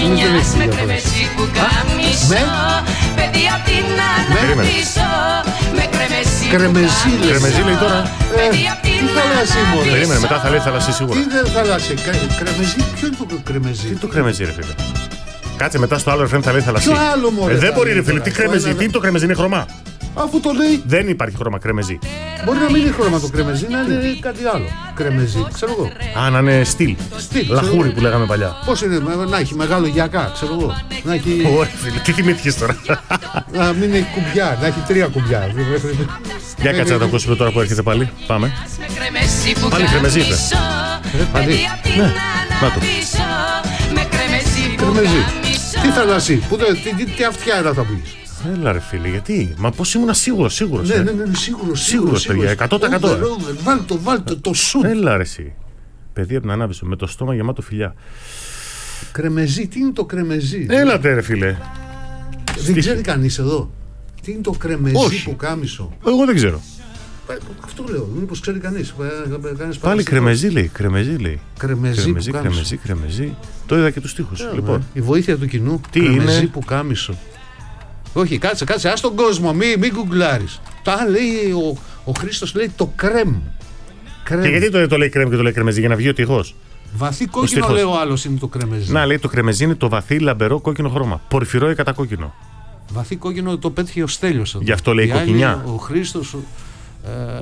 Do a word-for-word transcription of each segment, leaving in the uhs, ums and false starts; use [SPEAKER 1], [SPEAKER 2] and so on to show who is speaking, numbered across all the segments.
[SPEAKER 1] Εμείς δεν έχεις κρεμεζί που κάμισο. Παιδί απ' την αναπτύσσω. Με κρεμεζί που
[SPEAKER 2] Κρεμεζί λέει.
[SPEAKER 3] Κρεμεζί λέει τώρα.
[SPEAKER 2] Τι θαλασσί μωρέ.
[SPEAKER 3] Περίμενε, μετά θα λέει θαλασσί σίγουρα.
[SPEAKER 2] Τι δεν θαλασσί. Κρεμεζί, ποιο είναι το κρεμεζί.
[SPEAKER 3] Τι το κρεμεζί, ρε φίλε. Κάτσε μετά στο άλλο ρεφρέν θα λέει θαλασσί.
[SPEAKER 2] Ποιο άλλο μωρέ.
[SPEAKER 3] Ε, δεν
[SPEAKER 2] θα
[SPEAKER 3] μπορεί,
[SPEAKER 2] λέει
[SPEAKER 3] ρε φίλε.
[SPEAKER 2] τώρα.
[SPEAKER 3] Τι κρεμεζί, τι είναι το κρεμεζί, είναι χρώμα.
[SPEAKER 2] Αφού το λέει.
[SPEAKER 3] Δεν υπάρχει χρώμα κρεμεζί.
[SPEAKER 2] Μπορεί να μην είναι χρώμα το κρεμεζί, να είναι κάτι άλλο. Κρεμεζί, ξέρω εγώ.
[SPEAKER 3] Α, να είναι στυλ.
[SPEAKER 2] Στυλ,
[SPEAKER 3] Λαχούρι
[SPEAKER 2] ξέρω.
[SPEAKER 3] που λέγαμε παλιά.
[SPEAKER 2] Πώς είναι, να έχει μεγάλο γιακά, ξέρω εγώ. Να έχει.
[SPEAKER 3] Ωραία, φίλε, τι θυμήθηκες τώρα.
[SPEAKER 2] Να μην έχει κουμπιά, να έχει τρία κουμπιά.
[SPEAKER 3] Για κάτσε να το ακούσουμε τώρα που έρχεται πάλι. Πάμε. Πάλι κρεμεζί είπε.
[SPEAKER 2] Πάλι.
[SPEAKER 3] Ναι, να το.
[SPEAKER 2] Κρεμεζί. Τι θαλασσί, πού δεν- τι, τι, τι αυτιά είναι αυτά που έχεις.
[SPEAKER 3] Έλα ρε φίλε, γιατί. Μα πώς ήμουν σίγουρος, σίγουρος.
[SPEAKER 2] Ναι,
[SPEAKER 3] ε.
[SPEAKER 2] ναι, ναι, σίγουρο,
[SPEAKER 3] Σίγουρος, παιδιά, εκατό τοις εκατό.
[SPEAKER 2] Βάλτε το, βάλτε το σουτ.
[SPEAKER 3] Έλα ρε εσύ. Παιδί από την ανάπτυξη, με το στόμα γεμάτο φιλιά.
[SPEAKER 2] Κρεμεζί, τι είναι το κρεμεζί.
[SPEAKER 3] Έλατε ρε φίλε.
[SPEAKER 2] Δεν ξέρει κανείς εδώ. Τι είναι το κρεμεζί
[SPEAKER 3] Όχι.
[SPEAKER 2] που κάμισο.
[SPEAKER 3] Εγώ δεν ξέρω.
[SPEAKER 2] Ε, Αυτό λέω, μήπως ξέρει κανείς. Ε, κανείς
[SPEAKER 3] Πάλι
[SPEAKER 2] παραστατικό.
[SPEAKER 3] κρεμεζί λέει, κρεμεζί λέει.
[SPEAKER 2] Κρεμεζί
[SPEAKER 3] Κρεμεζί,
[SPEAKER 2] που κάμισο.
[SPEAKER 3] κρεμεζί, κρεμεζί. Το είδα και τους στίχους.
[SPEAKER 2] Ε,
[SPEAKER 3] Λοιπόν,
[SPEAKER 2] Η βοήθεια του κοινού.
[SPEAKER 3] Τι
[SPEAKER 2] κρεμεζί
[SPEAKER 3] είναι?
[SPEAKER 2] που κάμισο. Όχι, κάτσε, κάτσε, ας τον κόσμο, μην μη γκουγκλάρεις. Τα λέει ο, ο Χρήστος, λέει το κρέμ. Κρέμ.
[SPEAKER 3] και γιατί το, το λέει κρέμ και το λέει κρεμεζί, για να βγει ο τυχός.
[SPEAKER 2] Βαθύ κόκκινο,
[SPEAKER 3] στίχος.
[SPEAKER 2] λέει ο άλλος, είναι το κρεμεζί.
[SPEAKER 3] Να λέει το κρεμεζί είναι το βαθύ λαμπερό κόκκινο χρώμα. Πορφυρό ή κατακόκκινο.
[SPEAKER 2] Βαθύ κόκκινο το πέτυχε ο Στέλιος εδώ.
[SPEAKER 3] Γι' αυτό λέει
[SPEAKER 2] Οι άλλοι,
[SPEAKER 3] κοκκινιά.
[SPEAKER 2] Ο Χρήστος. ο- Ε,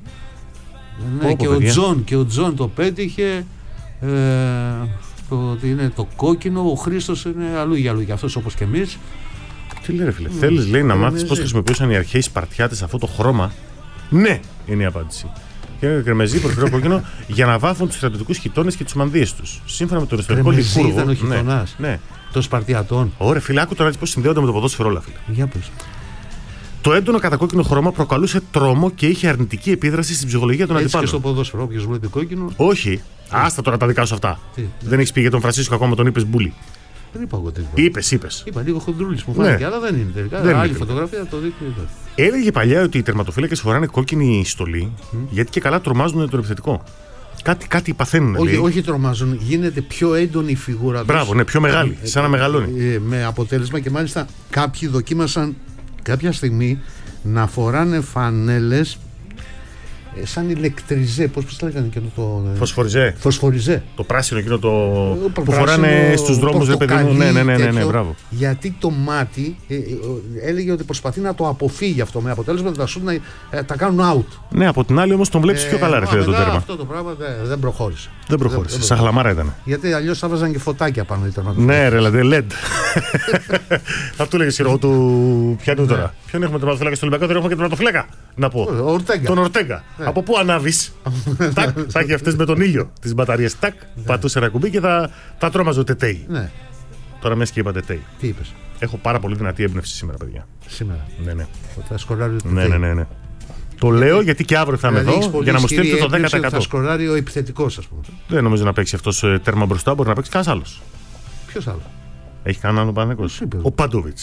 [SPEAKER 2] ναι,
[SPEAKER 3] Πω, πω,
[SPEAKER 2] και, ο
[SPEAKER 3] παιδιά.
[SPEAKER 2] Τζον, και ο Τζον το πέτυχε. Ε, το, ότι είναι το κόκκινο, ο Χρήστος είναι αλλού για αλλού. Για αυτός όπως και εμείς.
[SPEAKER 3] Τι λέει ρε φίλε, θέλεις λέει να
[SPEAKER 2] κρεμεζί.
[SPEAKER 3] μάθεις πώς χρησιμοποιούσαν οι αρχαίοι Σπαρτιάτες αυτό το χρώμα. Ναι, είναι η απάντηση. Και είναι κρεμεζί, πορφυρό κόκκινο για να βάφουν τους στρατιωτικούς χιτώνες και τις μανδύες τους. Σύμφωνα με τον ιστορικό
[SPEAKER 2] Κρεμεζί
[SPEAKER 3] Λικούργο.
[SPEAKER 2] ήταν ο χιτωνάς.
[SPEAKER 3] Ναι, ναι.
[SPEAKER 2] Των Σπαρτιατών.
[SPEAKER 3] Ωραία, φίλε, άκου τώρα πώς συνδέονται με το ποδόσφαιρο όλα, φίλε.
[SPEAKER 2] Για πες.
[SPEAKER 3] Το έντονο κατακόκκινο χρώμα προκαλούσε τρόμο και είχε αρνητική επίδραση στην ψυχολογία των
[SPEAKER 2] Έτσι και
[SPEAKER 3] αντιπάλων.
[SPEAKER 2] στο ποδόσφαιρο, όποιος βλέπει κόκκινο.
[SPEAKER 3] Όχι. Άστα τώρα τα δικά σου αυτά.
[SPEAKER 2] Τι?
[SPEAKER 3] Δεν έχει πει για τον Φρανσίσκο ακόμα, τον είπε μπουλί.
[SPEAKER 2] Δεν είπα εγώ τέτοιο.
[SPEAKER 3] Είπε, είπε.
[SPEAKER 2] Είπα λίγο χοντρούλης μου φάνηκε,
[SPEAKER 3] Ναι.
[SPEAKER 2] αλλά δεν είναι τελικά.
[SPEAKER 3] Δεν είναι
[SPEAKER 2] Άλλη
[SPEAKER 3] τελικά.
[SPEAKER 2] φωτογραφία το δείχνει εδώ.
[SPEAKER 3] Έλεγε παλιά ότι οι τερματοφύλακες φοράνε κόκκινη στολή γιατί και καλά τρομάζουν τον επιθετικό. Κάτι, κάτι παθαίνουν.
[SPEAKER 2] Όχι,
[SPEAKER 3] λέει.
[SPEAKER 2] όχι τρομάζουν, γίνεται πιο έντονη η φιγούρα τους.
[SPEAKER 3] Μπράβο, ναι, πιο μεγάλη.
[SPEAKER 2] Ε,
[SPEAKER 3] Σαν να μεγαλώνει.
[SPEAKER 2] ε, με αποτέλεσμα και μάλιστα κάποιοι δοκίμασαν κάποια στιγμή να φοράνε φανέλες ε, σαν ηλεκτριζέ. Πώς πώς λέγανε και το. ε,
[SPEAKER 3] Φωσφοριζέ.
[SPEAKER 2] Φωσφοριζέ.
[SPEAKER 3] Το πράσινο εκείνο το.
[SPEAKER 2] Ε,
[SPEAKER 3] που
[SPEAKER 2] πράσινο,
[SPEAKER 3] φοράνε στους δρόμους, ρε παιδί μου.
[SPEAKER 2] πορτοκαλί,
[SPEAKER 3] Ναι, ναι, ναι, ναι, ναι,
[SPEAKER 2] τέτοιο,
[SPEAKER 3] μπράβο.
[SPEAKER 2] Γιατί το μάτι ε, ε, ε, έλεγε ότι προσπαθεί να το αποφύγει αυτό. Με αποτέλεσμα τα σουτ να ε, τα κάνουν out.
[SPEAKER 3] Ναι, από την άλλη όμως τον βλέπει πιο καλά, ρε
[SPEAKER 2] Ε,
[SPEAKER 3] φίλε, το
[SPEAKER 2] μετά
[SPEAKER 3] τέρμα.
[SPEAKER 2] αυτό το πράγμα δεν, δεν προχώρησε.
[SPEAKER 3] Δεν προχώρησε.
[SPEAKER 2] δεν
[SPEAKER 3] Σαν χλαμάρα ήταν.
[SPEAKER 2] Γιατί αλλιώς θα βάζαν και φωτάκια πάνω οι τερματοφύλακες.
[SPEAKER 3] Ναι, ρε, δηλαδή ελ ι ντι. Αυτό έλεγε εγώ του. Ποιανού τώρα. Ποιον έχουμε τερματοφύλακα στο Ολυμπιακό, δεν έχουμε και τερματοφύλακα. Να πω.
[SPEAKER 2] Ο Ορτέγκα.
[SPEAKER 3] Τον Ορτέγκα. Από πού ανάβει. Τάκ, θα έχει αυτέ με τον ήλιο τι μπαταρίε. Τάκ, πατούσε ένα κουμπί και θα, θα τρόμαζε ο Τετέι.
[SPEAKER 2] Ναι,
[SPEAKER 3] Τώρα μια και είπα Τετέι.
[SPEAKER 2] τι είπες
[SPEAKER 3] Έχω πάρα πολύ δυνατή έμπνευση σήμερα, παιδιά.
[SPEAKER 2] σήμερα.
[SPEAKER 3] Ναι, ναι.
[SPEAKER 2] Ότι θα σκοράρει ο
[SPEAKER 3] Ναι,
[SPEAKER 2] Τετέι.
[SPEAKER 3] ναι, ναι, ναι. Το λέω γιατί και αύριο θα είμαι
[SPEAKER 2] Δηλαδή, έχεις
[SPEAKER 3] εδώ
[SPEAKER 2] πολύ
[SPEAKER 3] για να μου
[SPEAKER 2] ισχυρή
[SPEAKER 3] στείλετε το
[SPEAKER 2] έμπνευση
[SPEAKER 3] δέκα τοις
[SPEAKER 2] ότι
[SPEAKER 3] εκατό.
[SPEAKER 2] Θα σκοράρει ο επιθετικός, ας πούμε.
[SPEAKER 3] Δεν νομίζω να παίξει αυτό τέρμα μπροστά, μπορεί να παίξει κανένα άλλο.
[SPEAKER 2] Ποιος άλλο.
[SPEAKER 3] Έχει κανέναν άλλο Παναθηναϊκός?
[SPEAKER 2] Πώς είπε?
[SPEAKER 3] Ο Πάντοβιτ.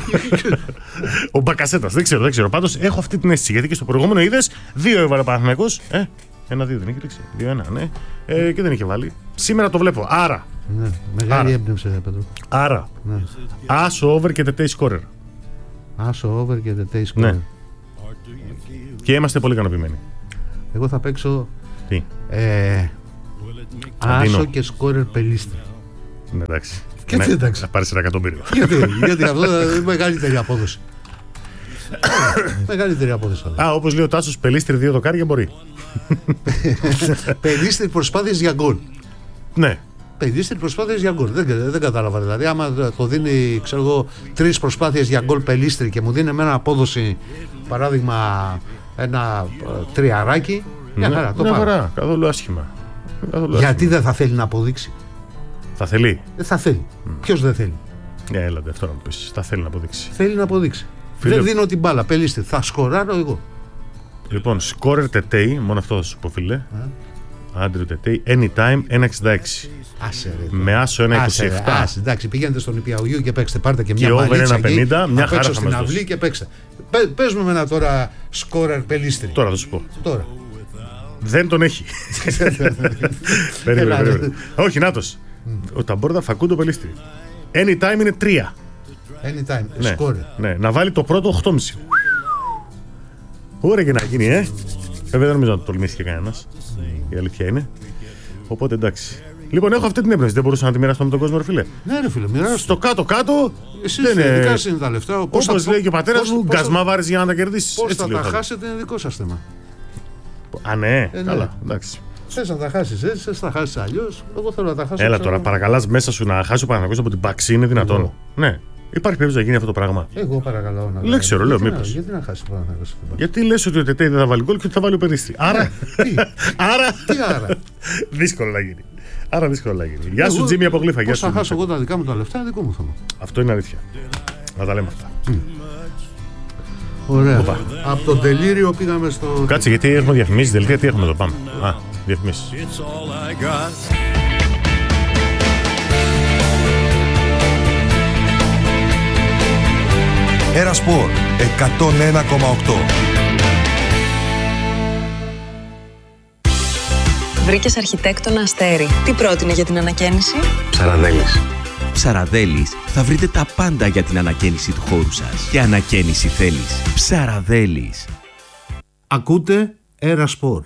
[SPEAKER 3] Ο Μπακασέτα. Δεν ξέρω, δεν ξέρω. Πάντως έχω αυτή την αίσθηση γιατί και στο προηγούμενο είδε δύο έβαλε ο Παναθηναϊκός. Ε, ένα-δύο δεν είχε ρίξει. Δύο-ένα, ναι. Ε, και δεν είχε βάλει. Σήμερα το βλέπω. Άρα.
[SPEAKER 2] Ναι, μεγάλη
[SPEAKER 3] Άρα.
[SPEAKER 2] έμπνευση, ρε Πέτρο.
[SPEAKER 3] Άρα.
[SPEAKER 2] Ναι.
[SPEAKER 3] Άσο over και τετέι σκόρερ.
[SPEAKER 2] Άσο over και Τετέι σκοράρει.
[SPEAKER 3] Ναι. Και είμαστε πολύ ικανοποιημένοι.
[SPEAKER 2] Εγώ θα παίξω
[SPEAKER 3] Τι.
[SPEAKER 2] ε,
[SPEAKER 3] Αντίνο.
[SPEAKER 2] άσο και σκόρερ πελίστη.
[SPEAKER 3] Ναι, εντάξει.
[SPEAKER 2] Και τι εντάξει.
[SPEAKER 3] Θα πάρει ένα εκατομμύριο.
[SPEAKER 2] γιατί, γιατί αυτό είναι μεγαλύτερη απόδοση. μεγαλύτερη απόδοση. θα λέω.
[SPEAKER 3] Α, όπως λέει ο Τάσος, πελίστρι δύο δοκάρια μπορεί.
[SPEAKER 2] Πελίστη προσπάθειες για γκολ.
[SPEAKER 3] Ναι.
[SPEAKER 2] Πελίστη προσπάθειες για γκολ. Δεν, δεν κατάλαβα δηλαδή. Άμα το δίνει, ξέρω εγώ, τρεις προσπάθειες για γκολ Πελίστρι και μου δίνει με ένα απόδοση, παράδειγμα, ένα ε, τριαράκι. Μια χαρά, το
[SPEAKER 3] Μια
[SPEAKER 2] πάρω.
[SPEAKER 3] χαρά. Καθόλου άσχημα. Καθόλου
[SPEAKER 2] Γιατί
[SPEAKER 3] άσχημα.
[SPEAKER 2] δεν θα θέλει να αποδείξει.
[SPEAKER 3] Θα θέλει.
[SPEAKER 2] Δεν θα θέλει. Ποιος δεν θέλει.
[SPEAKER 3] Ναι, έλατε, αυτό να μου πεις. Θα θέλει να αποδείξει.
[SPEAKER 2] Θέλει να αποδείξει.
[SPEAKER 3] Φίλε-
[SPEAKER 2] Δεν δίνω την μπάλα. Πελίστη. Θα σκοράρω εγώ.
[SPEAKER 3] Λοιπόν, σκόρερ Τετέι, μόνο αυτό θα σου πω, φίλε. Άντριο Τετέι, anytime ένα εξήντα έξι.
[SPEAKER 2] Άσε ρε.
[SPEAKER 3] Με άσο ένα
[SPEAKER 2] Άσε,
[SPEAKER 3] είκοσι επτά.
[SPEAKER 2] άσε, εντάξει, πηγαίνετε στον Νηπιαγωγείο και παίξτε. Πάρτε και μια
[SPEAKER 3] Και over
[SPEAKER 2] μπαλίτσα
[SPEAKER 3] ένα πενήντα,
[SPEAKER 2] εκεί,
[SPEAKER 3] μια
[SPEAKER 2] απ'
[SPEAKER 3] χαρά
[SPEAKER 2] έξω
[SPEAKER 3] θα
[SPEAKER 2] στην
[SPEAKER 3] μας
[SPEAKER 2] αυλή
[SPEAKER 3] δώσει.
[SPEAKER 2] και παίξτε. Πε, πες μου ένα τώρα σκόρερ Πελίστρι.
[SPEAKER 3] Τώρα θα σου πω.
[SPEAKER 2] Τώρα.
[SPEAKER 3] Δεν τον έχει. Περίμενε,
[SPEAKER 2] Έλα,
[SPEAKER 3] περίμενε. Όχι, νάτος. Ο Ταμπόρδα Φακούντο Πελίστρι. Anytime είναι τρία.
[SPEAKER 2] Anytime,
[SPEAKER 3] Ναι,
[SPEAKER 2] σκόρε.
[SPEAKER 3] ναι, να βάλει το πρώτο οκτώ κόμμα πέντε. Ωραία και να γίνει, ε. Βέβαια δεν νομίζω να το τολμήσει και κανένας. Η αλήθεια είναι. Οπότε εντάξει. Λοιπόν, έχω αυτή την έμπνευση. Δεν μπορούσα να τη μοιραστώ με τον κόσμο, ρε φίλε.
[SPEAKER 2] Ναι, ρε φίλε, μοιράζω.
[SPEAKER 3] Στο κάτω-κάτω.
[SPEAKER 2] Εσύ
[SPEAKER 3] δεν είναι.
[SPEAKER 2] δικά σου είναι τα λεφτά.
[SPEAKER 3] Όπως λέει και ο πατέρας μου, γκασμά βάρεις για να τα κερδίσεις.
[SPEAKER 2] Πώς
[SPEAKER 3] Έτσι
[SPEAKER 2] θα
[SPEAKER 3] λέω
[SPEAKER 2] τα
[SPEAKER 3] θα
[SPEAKER 2] χάσετε είναι δικό σας θέμα.
[SPEAKER 3] Α, ναι,
[SPEAKER 2] ναι.
[SPEAKER 3] καλά, εντάξει.
[SPEAKER 2] Θες να τα χάσεις έτσι, θες να τα χάσεις αλλιώς. Εγώ θέλω να τα χάσω.
[SPEAKER 3] Έλα τώρα, παρακαλάς μέσα σου να χάσει ο Παναθηναϊκός από την Παξί, είναι δυνατόν?
[SPEAKER 2] Εγώ.
[SPEAKER 3] Ναι. Υπάρχει περίπτωση να γίνει αυτό το πράγμα?
[SPEAKER 2] Εγώ παρακαλώ να.
[SPEAKER 3] Δεν ξέρω, λέω
[SPEAKER 2] γιατί
[SPEAKER 3] μήπως.
[SPEAKER 2] Να, γιατί να χάσει πάνω να
[SPEAKER 3] Γιατί λες ότι ο Τετέι δεν θα βάλει γκολ και ότι θα βάλει ο Περίστρη. Άρα.
[SPEAKER 2] Τι,
[SPEAKER 3] Άρα.
[SPEAKER 2] τι άρα.
[SPEAKER 3] Δύσκολο να γίνει. Άρα δύσκολο να γίνει. Γεια σου, Τζίμι από Γλύφα.
[SPEAKER 2] Πώς θα χάσω εγώ τα δικά μου τα λεφτά, είναι δικό μου θέμα.
[SPEAKER 3] Αυτό είναι αλήθεια. Να τα λέμε αυτά.
[SPEAKER 2] Ωραία. Από το τελείριο πήγαμε στο.
[SPEAKER 3] Κάτσε, γιατί έχουμε διαφημίσεις, δελτία, τι έχουμε εδώ, πάμε. Α, διαφημίσεις.
[SPEAKER 4] Ένα Σπορ εκατόν ένα κόμμα οκτώ.
[SPEAKER 5] Βρήκες αρχιτέκτονα Αστέρι. Τι πρότεινε για την ανακαίνιση?
[SPEAKER 6] Ψαραδέλης. Ψαραδέλης θα βρείτε τα πάντα για την ανακαίνιση του χώρου σας. Και ανακαίνιση θέλεις. Ψαραδέλης.
[SPEAKER 2] Ακούτε Ένα Σπορ.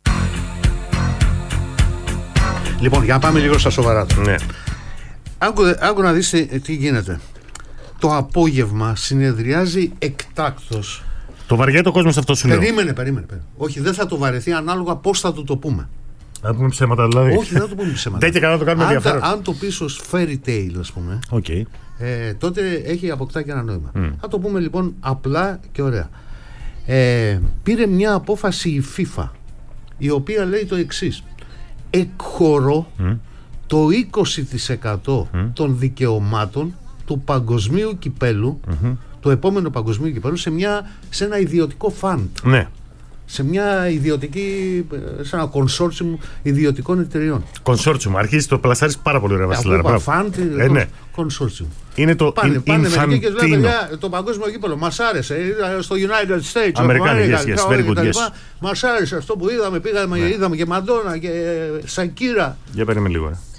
[SPEAKER 2] Λοιπόν, για να πάμε λίγο στα σοβαρά του.
[SPEAKER 3] Ναι.
[SPEAKER 2] Άκου, άκου να δεις τι γίνεται. Το απόγευμα συνεδριάζει εκτάκτος.
[SPEAKER 3] Το βαριέται ο κόσμος αυτό σου λέω.
[SPEAKER 2] Περίμενε, περίμενε, περίμενε. Όχι, δεν θα το βαρεθεί ανάλογα πώς θα του το πούμε.
[SPEAKER 3] Να πούμε ψέματα δηλαδή.
[SPEAKER 2] Όχι, δεν θα το πούμε ψέματα.
[SPEAKER 3] Δεν και καλά να το κάνουμε
[SPEAKER 2] αν,
[SPEAKER 3] ενδιαφέρον.
[SPEAKER 2] αν το πεις ως fairy tale, ας πούμε,
[SPEAKER 3] Okay.
[SPEAKER 2] ε, τότε έχει αποκτά και ένα νόημα. Mm. Θα το πούμε λοιπόν απλά και ωραία. Ε, πήρε μια απόφαση η FIFA, η οποία λέει το εξής. Εκχωρώ mm. το είκοσι τοις εκατό mm. των δικαιωμάτων του παγκοσμίου κυπέλου, mm-hmm. του επόμενου παγκοσμίου κυπέλου, σε, μια, σε ένα ιδιωτικό φαντ.
[SPEAKER 3] Ναι.
[SPEAKER 2] Σε μια ιδιωτική, σε ένα consortium ιδιωτικών εταιριών.
[SPEAKER 3] Consortium, αρχίζει το πλασάρεις πάρα πολύ ωραία, Βασιλάρα.
[SPEAKER 2] Φαντ,
[SPEAKER 3] ε, ναι.
[SPEAKER 2] consortium.
[SPEAKER 3] Είναι το
[SPEAKER 2] πάνε,
[SPEAKER 3] in,
[SPEAKER 2] πάνε μερικοί και λένε, παιδιά, το παγκόσμιο κύπελο μας άρεσε. Στο United States,
[SPEAKER 3] Αμερικάνοι, yes, yes, very good, yes.
[SPEAKER 2] Μας άρεσε αυτό που είδαμε, πήγαμε, yeah. είδαμε και Μαντόνα και Σακύρα.
[SPEAKER 3] Για περίμενε λίγο.